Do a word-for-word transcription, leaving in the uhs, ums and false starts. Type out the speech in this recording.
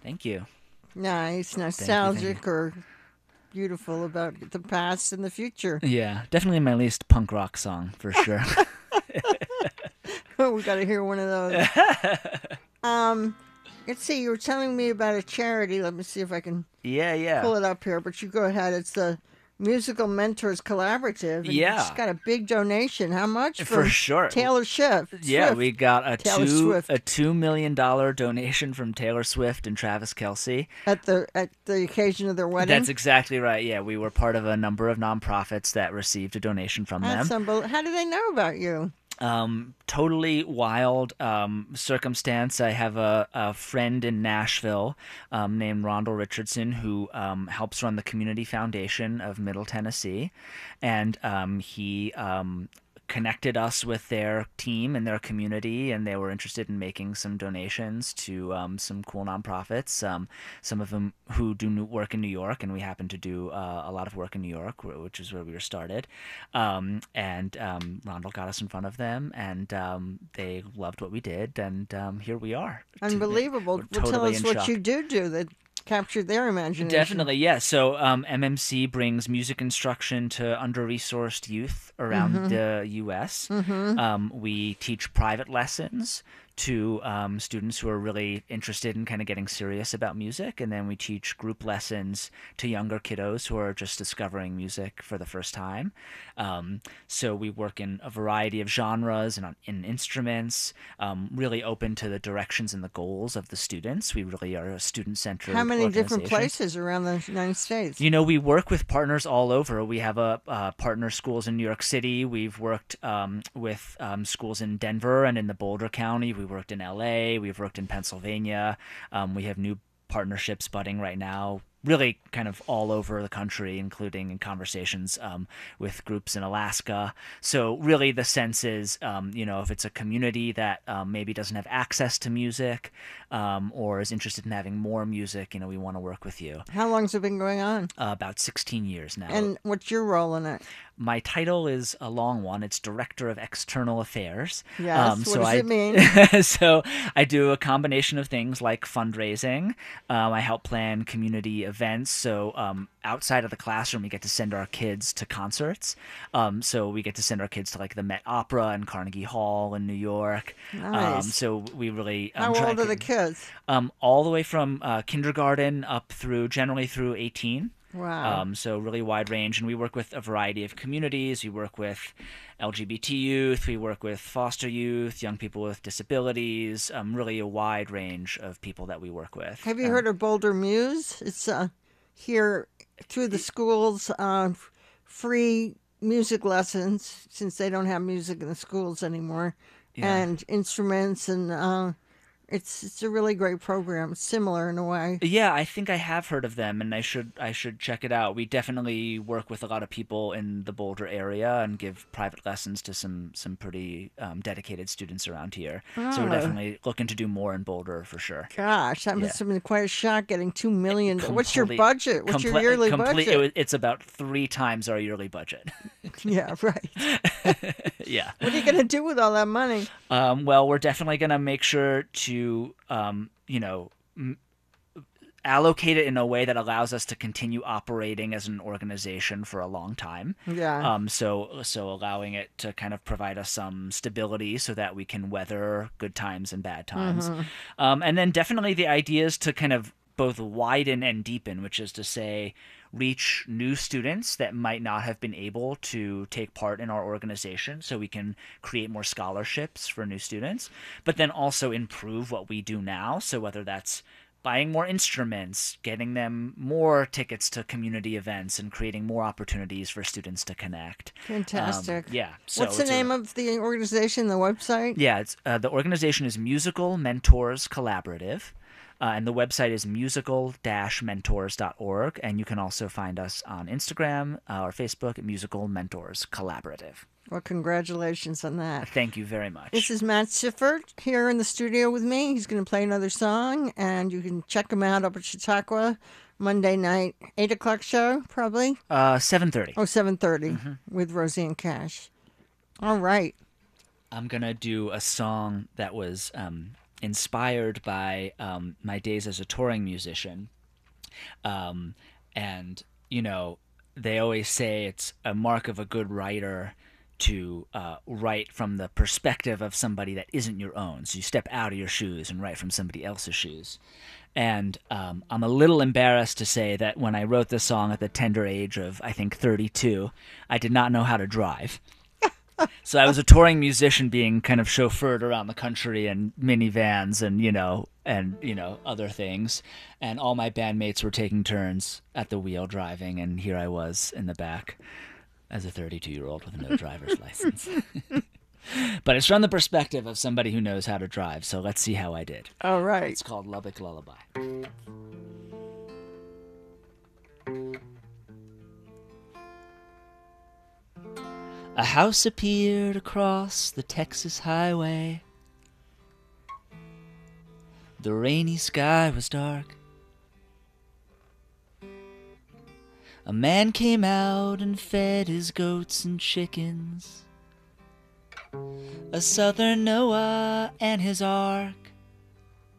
Thank you. Nice, Thank you. Thank you. nostalgic or beautiful about the past and the future. Yeah, definitely my least punk rock song for sure. We got to hear one of those. Um, let's see. You were telling me about a charity. Let me see if I can Yeah, yeah. pull it up here. But you go ahead. It's the Musical Mentors Collaborative, and you just Yeah, got a big donation. How much for from sure. Taylor Swift? Yeah, we Swift. got a Taylor two a Swift two million dollar donation from Taylor Swift and Travis Kelsey. at the at the occasion of their That's wedding. exactly right. Yeah, we were part of a number of nonprofits that received a donation from That's them. unbelievable. How do they know about you? Um, totally wild um, circumstance. I have a, a friend in Nashville um, named Rondell Richardson who um, helps run the Community Foundation of Middle Tennessee, and um, he um, connected us with their team and their community, and they were interested in making some donations to um, some cool nonprofits. Um, some of them who do new work in New York, and we happen to do uh, a lot of work in New York, which is where we were started. Um, and um, Rondell got us in front of them, and um, they loved what we did, and um, here we are. Unbelievable. We're Well, tell totally us in what you shock. do do that captured their imagination. Definitely, yes. So um, M M C brings music instruction to under-resourced youth around Mm-hmm. the U S. Mm-hmm. Um, we teach private lessons to um, students who are really interested in kind of getting serious about music, and then we teach group lessons to younger kiddos who are just discovering music for the first time. Um, so we work in a variety of genres and on, in instruments, um, really open to the directions and the goals of the students. We really are a How student-centered many different organization. places around the United States? You know, we work with partners all over. We have a uh, partner schools in New York City. We've worked um, with um, schools in Denver and in the Boulder County. We worked in L A. We've worked in Pennsylvania. Um, we have new partnerships budding right now. Really, kind of all over the country, including in conversations um, with groups in Alaska. So, really, the sense is, um, you know, if it's a community that um, maybe doesn't have access to music um, or is interested in having more music, you know, we want to work with you. How long's it been going on? Uh, about sixteen years now. And what's your role in it? My title is a long one. It's Director of External Affairs. Um, Yes. What so does I it mean? so I do a combination of things like fundraising. Um, I help plan community events. So um, outside of the classroom, we get to send our kids to concerts. Um, so we get to send our kids to like the Met Opera and Carnegie Hall in New York. Um, Nice. so we really um, How try old are the to kids? um, all the way from uh, kindergarten up through generally through eighteen. Wow. Um, so really wide range, and we work with a variety of communities. We work with L G B T youth, we work with foster youth, young people with disabilities, um, really a wide range of people that we work with. Have you Um, heard of Boulder Muse? It's uh, here through the schools, uh, free music lessons since they don't have music in the schools anymore, yeah. and instruments and uh, it's it's a really great program. Similar in a way. Yeah, I think I have heard of them, and I should I should check it out. We definitely work with a lot of people in the Boulder area and give private lessons to some some pretty um, dedicated students around here. So we're Oh, definitely looking to do more in Boulder for sure. gosh, that Yeah. must have been quite a shock getting two million. What's your Complete, budget? What's your complete, yearly complete. budget? It, it's about three times our yearly budget. Yeah, right. Yeah. What are you gonna do with all that money? Um, well, we're definitely gonna make sure to, um, you know, m- allocate it in a way that allows us to continue operating as an organization for a long time. Yeah. Um, so, so allowing it to kind of provide us some stability so that we can weather good times and bad times. Mm-hmm. Um, and then definitely the idea is to kind of both widen and deepen, which is to say, reach new students that might not have been able to take part in our organization so we can create more scholarships for new students, but then also improve what we do now. So whether that's buying more instruments, getting them more tickets to community events, and creating more opportunities for students to connect. Um, Fantastic. yeah. So What's the it's a name of the organization, the website? yeah. It's uh, the organization is Musical Mentors Collaborative. Uh, and the website is musical dash mentors dot org. And you can also find us on Instagram uh, or Facebook at Musical Mentors Collaborative. Well, congratulations on that. Thank you very This much. is Matt Sifford here in the studio with me. He's going to play another song, and you can check him out up at Chautauqua Monday night, eight o'clock show, probably. Uh, seven thirty. Oh, seven thirty with Roseanne Cash. All right. I'm gonna do a song that was um, inspired by um, my days as a touring musician. Um, and, you know, they always say it's a mark of a good writer to uh, write from the perspective of somebody that isn't your own. So you step out of your shoes and write from somebody else's shoes. And um, I'm a little embarrassed to say that when I wrote this song at the tender age of, I think, thirty-two, I did not know how to drive. So I was a touring musician being kind of chauffeured around the country in minivans and, you know, and, you know, other things. And all my bandmates were taking turns at the wheel driving, and here I was in the back as a thirty-two-year-old with no driver's license. But it's from the perspective of somebody who knows how to drive, so let's see how I did. All right. It's called Lubbock Lullaby. A house appeared across the Texas highway. The rainy sky was dark. A man came out and fed his goats and chickens. A southern Noah and his ark.